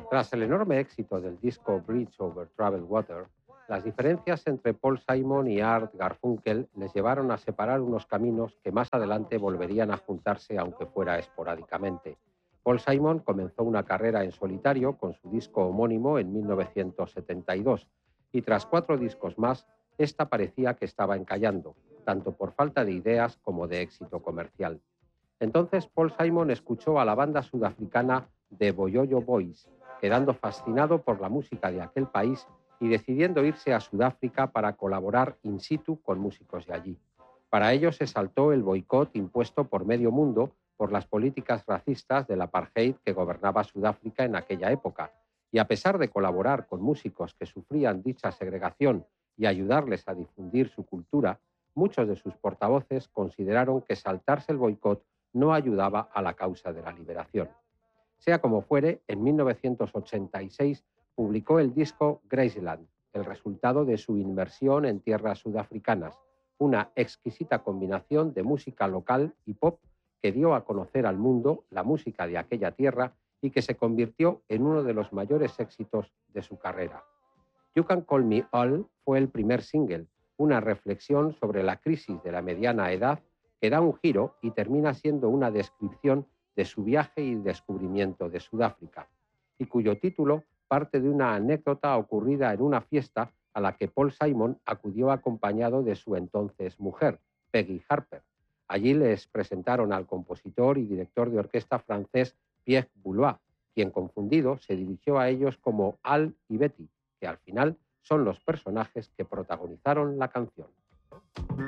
Tras el enorme éxito del disco Bridge over Troubled Water, las diferencias entre Paul Simon y Art Garfunkel les llevaron a separar unos caminos que más adelante volverían a juntarse, aunque fuera esporádicamente. Paul Simon comenzó una carrera en solitario con su disco homónimo en 1972 y tras 4 discos más, esta parecía que estaba encallando, tanto por falta de ideas como de éxito comercial. Entonces Paul Simon escuchó a la banda sudafricana The Boyoyo Boys, quedando fascinado por la música de aquel país y decidiendo irse a Sudáfrica para colaborar in situ con músicos de allí. Para ello se saltó el boicot impuesto por medio mundo por las políticas racistas del apartheid que gobernaba Sudáfrica en aquella época. Y a pesar de colaborar con músicos que sufrían dicha segregación y ayudarles a difundir su cultura, muchos de sus portavoces consideraron que saltarse el boicot no ayudaba a la causa de la liberación. Sea como fuere, en 1986 publicó el disco Graceland, el resultado de su inmersión en tierras sudafricanas, una exquisita combinación de música local y pop que dio a conocer al mundo la música de aquella tierra y que se convirtió en uno de los mayores éxitos de su carrera. You Can Call Me All fue el primer single, una reflexión sobre la crisis de la mediana edad que da un giro y termina siendo una descripción de su viaje y descubrimiento de Sudáfrica, y cuyo título parte de una anécdota ocurrida en una fiesta a la que Paul Simon acudió acompañado de su entonces mujer, Peggy Harper. Allí les presentaron al compositor y director de orquesta francés Pierre Boulez, quien confundido se dirigió a ellos como Al y Betty, que al final son los personajes que protagonizaron la canción.